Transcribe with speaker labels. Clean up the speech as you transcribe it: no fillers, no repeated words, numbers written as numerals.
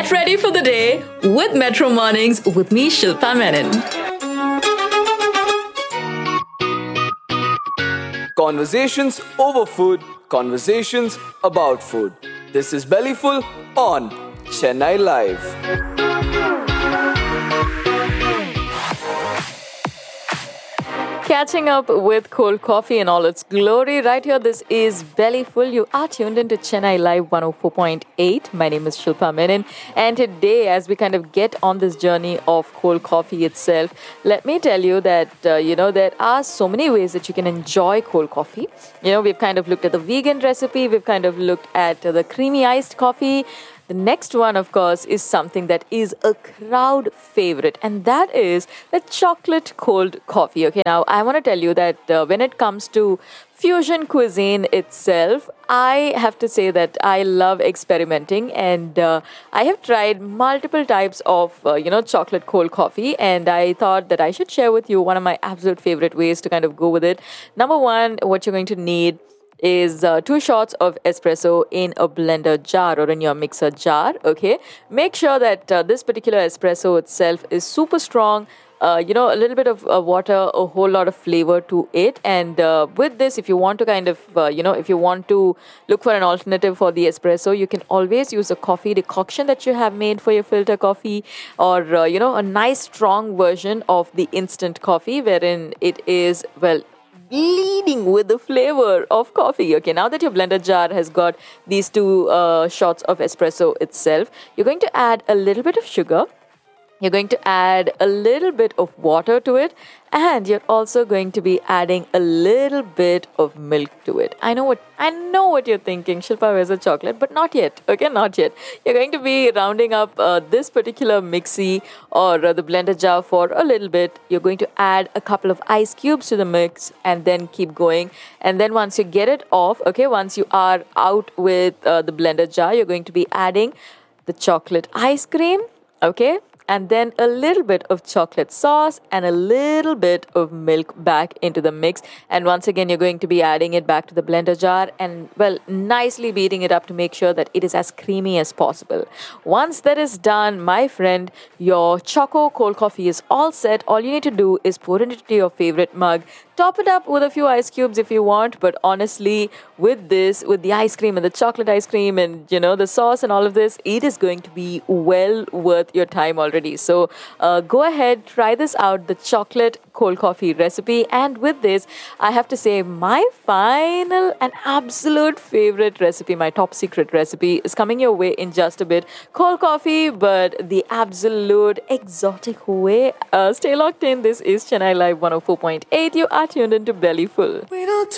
Speaker 1: Get ready for the day with Metro Mornings with me, Shilpa Menon.
Speaker 2: Conversations over food, conversations about food. This is Bellyful on Chennai Live.
Speaker 3: Catching up with cold coffee in all its glory. Right here, this is Bellyful. You are tuned into Chennai Live 104.8. My name is Shilpa Menon. And today, as we kind of get on this journey of cold coffee itself, let me tell you that, there are so many ways that you can enjoy cold coffee. We've kind of looked at the vegan recipe. We've kind of looked at the creamy iced coffee. The next one, of course, is something that is a crowd favorite, and that is the chocolate cold coffee. Okay, now I want to tell you that when it comes to fusion cuisine itself, I have to say that I love experimenting, and I have tried multiple types of, chocolate cold coffee, and I thought that I should share with you one of my absolute favorite ways to kind of go with it. Number one, what you're going to need is 2 shots of espresso in a blender jar or in your mixer jar. Okay, make sure that this particular espresso itself is super strong. A little bit of water, a whole lot of flavor to it. And with this, if you want to kind of, if you want to look for an alternative for the espresso, you can always use a coffee decoction that you have made for your filter coffee, or, a nice strong version of the instant coffee wherein it is, leading with the flavor of coffee. Okay, now that your blender jar has got these 2 shots of espresso itself, you're going to add a little bit of sugar. You're going to add a little bit of water to it, and you're also going to be adding a little bit of milk to it. I know what you're thinking, Shilpa, where's the chocolate? But not yet. Okay, not yet. You're going to be rounding up this particular mixie or the blender jar for a little bit. You're going to add a couple of ice cubes to the mix and then keep going. And then once you get it off, okay, once you are out with the blender jar, you're going to be adding the chocolate ice cream. Okay, and then a little bit of chocolate sauce and a little bit of milk back into the mix. And once again, you're going to be adding it back to the blender jar and, nicely beating it up to make sure that it is as creamy as possible. Once that is done, my friend, your choco cold coffee is all set. All you need to do is pour it into your favorite mug. Top it up with a few ice cubes if you want, but honestly, with the ice cream and the chocolate ice cream and, the sauce and all of this, it is going to be well worth your time already. So go ahead, try this out, the chocolate cold coffee recipe. And with this, I have to say my final and absolute favorite recipe, my top secret recipe, is coming your way in just a bit. Cold coffee, but the absolute exotic way. Stay locked in. This is Chennai Live 104.8. You are tuned into Bellyful.